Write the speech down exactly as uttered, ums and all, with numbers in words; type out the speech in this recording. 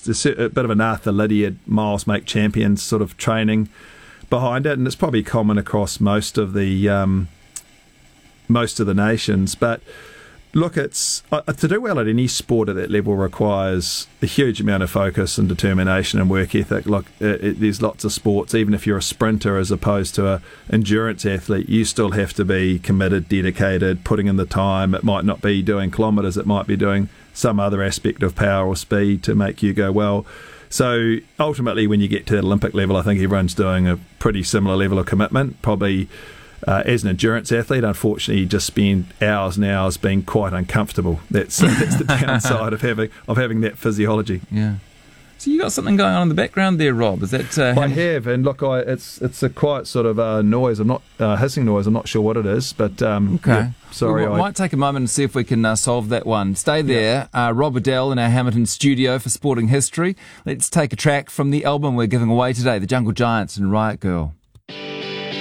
there's, there's a bit of an Arthur Lydiard, miles make champions sort of training behind it, and it's probably common across most of the um, most of the nations. But look, it's uh, to do well at any sport at that level requires a huge amount of focus and determination and work ethic. Look, it, it, there's lots of sports, even if you're a sprinter as opposed to a endurance athlete, you still have to be committed, dedicated, putting in the time. It might not be doing kilometres, it might be doing some other aspect of power or speed to make you go well. So ultimately, when you get to that Olympic level, I think everyone's doing a pretty similar level of commitment. Probably uh, as an endurance athlete, unfortunately, you just spend hours and hours being quite uncomfortable. That's that's the downside of having of having that physiology. Yeah. So you got something going on in the background there, Rob? Is that? Uh, I have, and look, I, it's it's a quiet sort of uh, noise. I'm not uh, hissing noise. I'm not sure what it is, but um, okay. Yeah, sorry, we I might take a moment and see if we can uh, solve that one. Stay there, yeah. uh, Rob Adele in our Hamilton studio for Sporting History. Let's take a track from the album we're giving away today, The Jungle Giants and Riot Girl.